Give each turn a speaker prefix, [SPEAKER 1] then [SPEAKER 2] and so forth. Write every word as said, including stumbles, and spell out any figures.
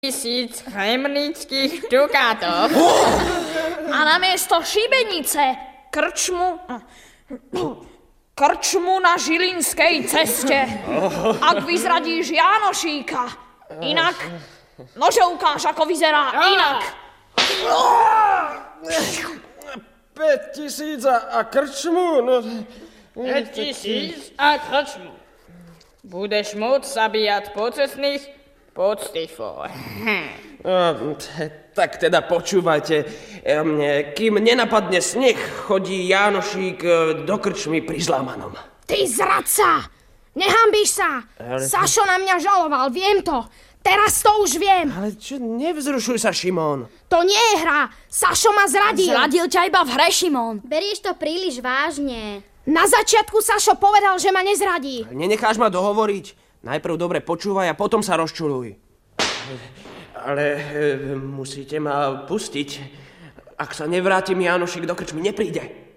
[SPEAKER 1] tisíc chemnických dukátov.
[SPEAKER 2] A namiesto šibenice krčmu... krčmu na Žilinskej ceste. Ak vyzradíš Jánošíka. Inak... Nože ukáž, ako vyzerá inak.
[SPEAKER 3] päť tisíc a krčmu? No...
[SPEAKER 1] päť tisíc a krčmu. Budeš môcť zabíjať pocestných poctivou.
[SPEAKER 3] No, tak teda počúvajte. Kým nenapadne sneh, chodí Jánošík do krčmy pri Zlamanom.
[SPEAKER 4] Ty zradca! Nehambíš sa!
[SPEAKER 3] Ale...
[SPEAKER 4] Sašo na mňa žaloval, viem to. Teraz to už viem.
[SPEAKER 3] Ale čo, nevzrušuj sa, Šimón.
[SPEAKER 4] To nie je hra. Sašo ma zradil.
[SPEAKER 2] Zradil ťa iba v hre, Šimón.
[SPEAKER 5] Berieš to príliš vážne.
[SPEAKER 4] Na začiatku Sašo povedal, že ma nezradí.
[SPEAKER 3] Nenecháš ma dohovoriť? Najprv dobre počúvaj a potom sa rozčuľuj. Ale e, musíte ma pustiť. Ak sa nevrátim, Jánošík do krčmy nepríde.